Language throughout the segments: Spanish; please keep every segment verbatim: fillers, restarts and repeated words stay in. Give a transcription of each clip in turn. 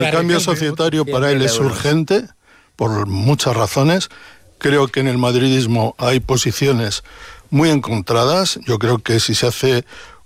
El cambio societario para él es urgente, por muchas razones. Creo que en el madridismo hay posiciones muy encontradas. Yo creo que si se hace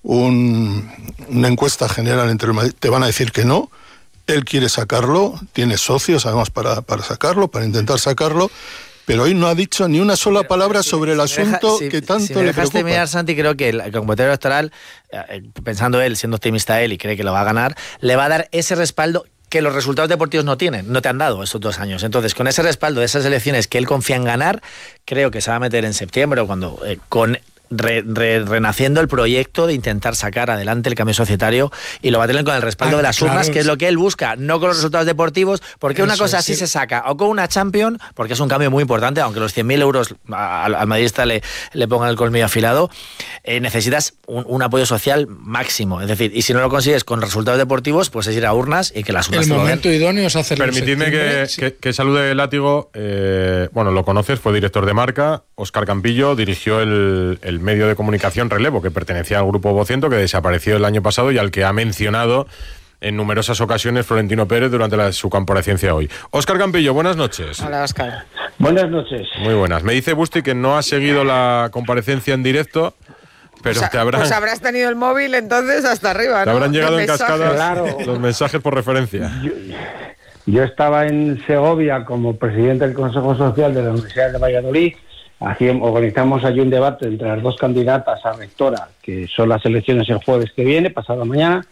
un, una encuesta general entre el Madrid, te van a decir que no. Él quiere sacarlo, tiene socios además para, para sacarlo, para intentar sacarlo, pero hoy no ha dicho ni una sola palabra si, sobre el si asunto deja, que si, tanto si me le preocupa. Mirar, Santi, creo que el convocatorio electoral, eh, pensando él, siendo optimista él y cree que lo va a ganar, le va a dar ese respaldo que los resultados deportivos no tienen, no te han dado estos dos años. Entonces, con ese respaldo de esas elecciones que él confía en ganar, creo que se va a meter en septiembre o cuando eh, con Re, re, renaciendo el proyecto de intentar sacar adelante el cambio societario, y lo va a tener con el respaldo ah, de las claro, urnas, que es lo que él busca, no con los resultados deportivos, porque una cosa así sí se saca, o con una Champions, porque es un cambio muy importante, aunque los cien mil euros al, al madridista le, le pongan el colmillo afilado, eh, necesitas un, un apoyo social máximo, es decir, y si no lo consigues con resultados deportivos, pues es ir a urnas y que las urnas... El momento idóneo es hacerlo. Permitidme que, sí. que, que salude el Látigo, eh, bueno, lo conoces, fue director de marca, Óscar Campillo dirigió el, el medio de comunicación Relevo, que pertenecía al grupo Vocento, que desapareció el año pasado y al que ha mencionado en numerosas ocasiones Florentino Pérez durante la, su comparecencia hoy. Óscar Campillo, buenas noches. Hola, Óscar. Buenas noches. Muy buenas. Me dice Busti que no ha seguido la comparecencia en directo, pero pues, te habrán... Pues habrás tenido el móvil entonces hasta arriba, ¿no? Te habrán llegado en cascada claro. los mensajes por referencia. Yo, yo estaba en Segovia como presidente del Consejo Social de la Universidad de Valladolid. Aquí organizamos allí un debate entre las dos candidatas a rectora, que son las elecciones el jueves que viene, pasado mañana,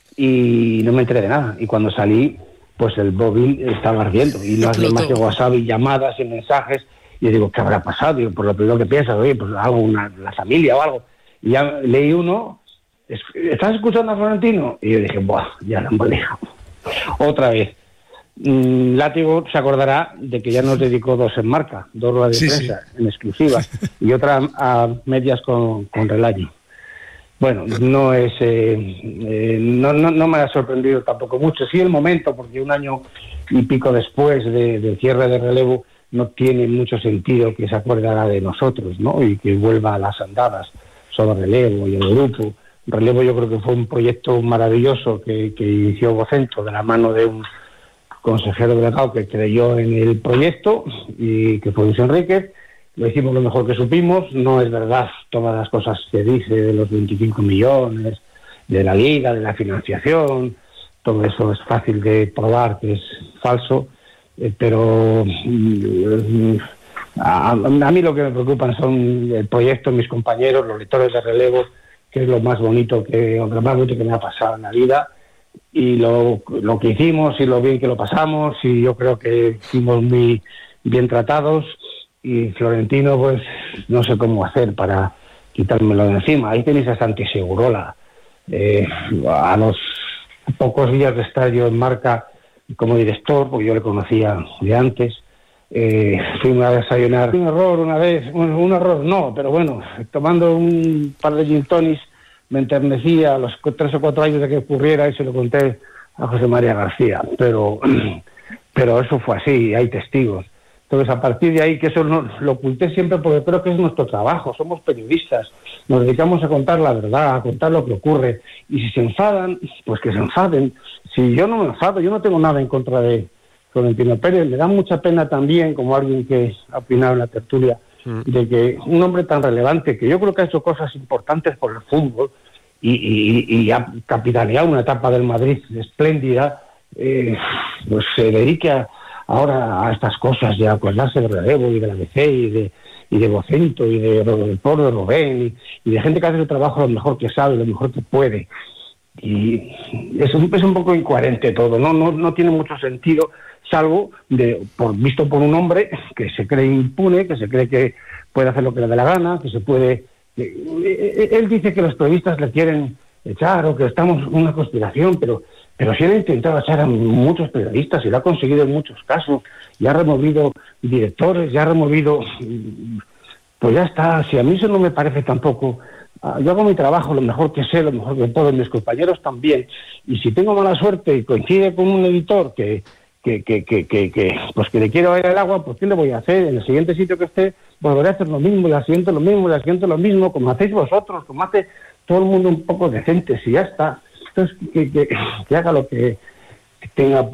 y no me enteré de nada. Y cuando salí, pues el móvil estaba ardiendo, y las demás de WhatsApp y llamadas y mensajes, y yo digo, ¿qué habrá pasado? Digo, por lo primero que piensas, oye, pues algo, una, la familia o algo. Y ya leí uno, ¿estás escuchando a Florentino? Y yo dije, buah, ya lo hemos dejado. Otra vez. Látigo se acordará de que ya nos dedicó dos en marca, dos ruedas de sí, prensa sí. en exclusiva y otra a medias con, con Relaño. Bueno, no es eh, eh, no, no, no me ha sorprendido tampoco mucho. Sí el momento, porque un año y pico después de, del cierre de Relevo no tiene mucho sentido que se acuerdara de nosotros, ¿no? Y que vuelva a las andadas sobre Relevo y el grupo. Relevo yo creo que fue un proyecto maravilloso que, que inició Vocento de la mano de un consejero delegado que creyó en el proyecto y que fue Luis Enríquez. Lo hicimos lo mejor que supimos. No es verdad todas las cosas que dice de los veinticinco millones, de la liga, de la financiación. Todo eso es fácil de probar que es falso, eh, pero mm, a, a mí lo que me preocupan son el proyecto, mis compañeros, los lectores de Relevo, que es lo más bonito que, lo más bonito que me ha pasado en la vida. Y lo, lo que hicimos y lo bien que lo pasamos, y yo creo que fuimos muy bien tratados, y Florentino pues no sé cómo hacer para quitármelo de encima. Ahí tenéis a Santi Segurola, eh, a los pocos días de estar yo en marca como director, porque yo le conocía de antes, eh, fuimos a desayunar. Un error una vez, un, un error no, pero bueno, tomando un par de gin tonics, me enternecía a los tres o cuatro años de que ocurriera, y se lo conté a José María García, pero pero eso fue así, hay testigos. Entonces, a partir de ahí, que eso no, lo oculté siempre porque creo que es nuestro trabajo, somos periodistas, nos dedicamos a contar la verdad, a contar lo que ocurre, y si se enfadan, pues que se enfaden. Si yo no me enfado, yo no tengo nada en contra de Florentino Pérez, me da mucha pena también, como alguien que ha opinado en la tertulia, de que un hombre tan relevante, que yo creo que ha hecho cosas importantes por el fútbol y, y, y ha capitaneado una etapa del Madrid espléndida, eh, pues se dedique a, ahora a estas cosas, de acordarse de Relevo y de la B C y de, y de Vocento y de, de, de Poro de Rubén y, y de gente que hace el trabajo lo mejor que sabe, lo mejor que puede. Y es un, es un poco incoherente todo, ¿no? No, no tiene mucho sentido, salvo de por visto por un hombre que se cree impune, que se cree que puede hacer lo que le dé la gana, que se puede... Eh, él dice que los periodistas le quieren echar o que estamos en una conspiración, pero, pero sí él ha intentado echar a muchos periodistas y lo ha conseguido en muchos casos, y ha removido directores, ya ha removido... Pues ya está, si a mí eso no me parece tampoco... Yo hago mi trabajo lo mejor que sé, lo mejor que puedo, mis compañeros también, y si tengo mala suerte y coincide con un editor que que, que, que, que, que pues que le quiero ir al agua, pues ¿qué le voy a hacer? En el siguiente sitio que esté volveré a hacer lo mismo, y al siguiente lo mismo, y al siguiente lo mismo, como hacéis vosotros, como hace todo el mundo un poco decente, si ya está. Entonces que, que, que haga lo que tenga